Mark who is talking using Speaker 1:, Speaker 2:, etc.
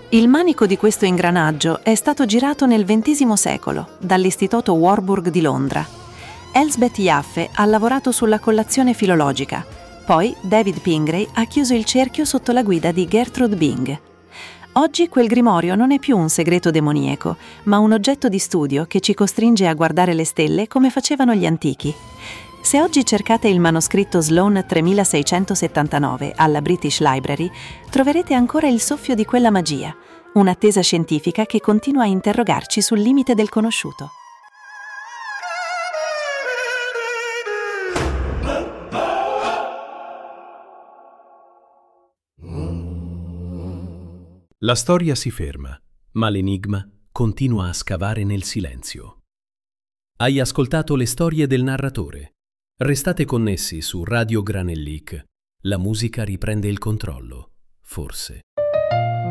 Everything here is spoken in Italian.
Speaker 1: Il manico di questo ingranaggio è stato girato nel XX secolo dall'Istituto Warburg di Londra. Elsbeth Jaffe ha lavorato sulla collazione filologica, poi David Pingree ha chiuso il cerchio sotto la guida di Gertrude Bing. Oggi quel grimorio non è più un segreto demoniaco, ma un oggetto di studio che ci costringe a guardare le stelle come facevano gli antichi. Se oggi cercate il manoscritto Sloane 3679 alla British Library, troverete ancora il soffio di quella magia, un'attesa scientifica che continua a interrogarci sul limite del conosciuto.
Speaker 2: La storia si ferma, ma l'enigma continua a scavare nel silenzio. Hai ascoltato le storie del narratore. Restate connessi su Radio Granellic. La musica riprende il controllo, forse.